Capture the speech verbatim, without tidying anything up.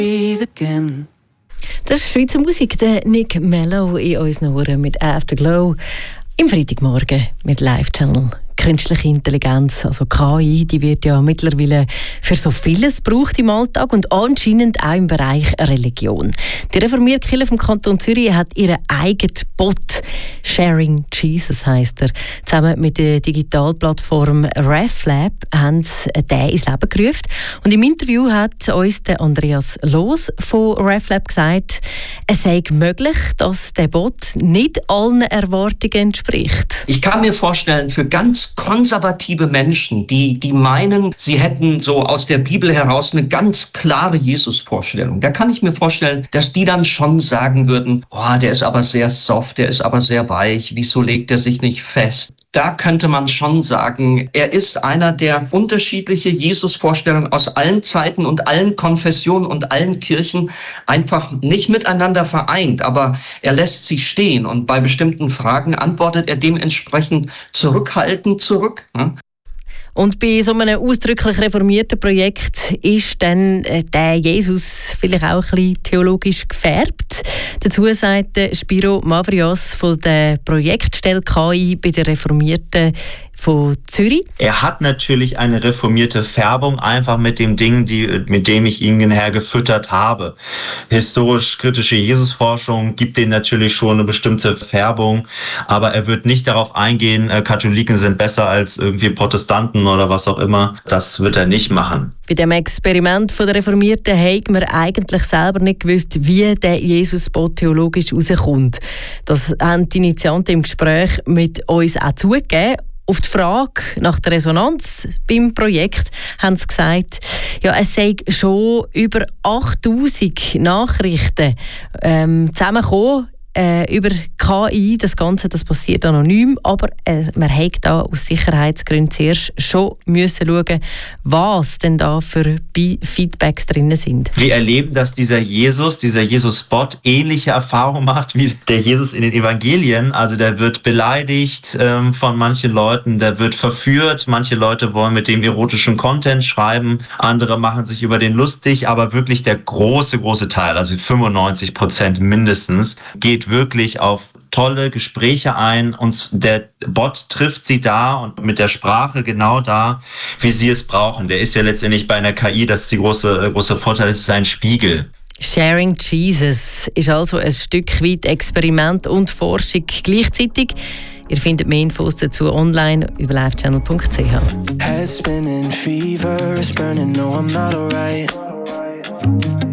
Das ist Schweizer Musik, der Nick Mello in unseren Ohren mit Afterglow. Im Freitagmorgen mit Live-Channel. Künstliche Intelligenz, also K I, die wird ja mittlerweile für so vieles gebraucht im Alltag und anscheinend auch im Bereich Religion. Die reformierte Kirche vom Kanton Zürich hat ihren eigenen Bot, Sharing Jesus heisst er. Zusammen mit der Digitalplattform RefLab haben sie den ins Leben gerufen. Und im Interview hat uns der Andreas Loos von RefLab gesagt, es sei möglich, dass der Bot nicht allen Erwartungen entspricht. Ich kann mir vorstellen, für ganz konservative Menschen, die, die meinen, sie hätten so aus der Bibel heraus eine ganz klare Jesus-Vorstellung. Da kann ich mir vorstellen, dass die dann schon sagen würden, oh, der ist aber sehr soft, der ist aber sehr weich, wieso legt er sich nicht fest? Da könnte man schon sagen, er ist einer, der unterschiedliche Jesus-Vorstellungen aus allen Zeiten und allen Konfessionen und allen Kirchen einfach nicht miteinander vereint, aber er lässt sie stehen und bei bestimmten Fragen antwortet er dementsprechend zurückhaltend zurück. Ne? Und bei so einem ausdrücklich reformierten Projekt ist dann der Jesus vielleicht auch ein bisschen theologisch gefärbt. Dazu sagt Spiro Mavrias von der Projektstelle K I bei der Reformierten von Zürich. Er hat natürlich eine reformierte Färbung, einfach mit dem Ding, die, mit dem ich ihn nachher gefüttert habe. Historisch-kritische Jesusforschung gibt ihm natürlich schon eine bestimmte Färbung, aber er wird nicht darauf eingehen, Katholiken sind besser als irgendwie Protestanten oder was auch immer. Das wird er nicht machen. Bei dem Experiment von der Reformierten haben wir eigentlich selber nicht gewusst, wie der Jesus-Bot theologisch rauskommt. Das haben die Initianten im Gespräch mit uns auch zugegeben. Auf die Frage nach der Resonanz beim Projekt haben sie gesagt, ja, es sei schon über achttausend Nachrichten ähm, zusammengekommen äh, über K I. Das Ganze das passiert anonym, aber äh, man hätte da aus Sicherheitsgründen zuerst schon müssen schauen, was denn da für Feedbacks drin sind. Wir erleben, dass dieser Jesus, dieser Jesus-Bot ähnliche Erfahrungen macht wie der Jesus in den Evangelien. Also der wird beleidigt ähm, von manchen Leuten, der wird verführt. Manche Leute wollen mit dem erotischen Content schreiben, andere machen sich über den lustig, aber wirklich der große, große Teil, also fünfundneunzig Prozent mindestens, geht wirklich auf tolle Gespräche ein und der Bot trifft sie da und mit der Sprache genau da, wie sie es brauchen. Der ist ja letztendlich bei einer K I, das ist die große, große Vorteil, es ist ein Spiegel. Sharing Jesus ist also ein Stück weit Experiment und Forschung gleichzeitig. Ihr findet mehr Infos dazu online über live channel punkt c h. Head spinning, fever is burning, no I'm not alright.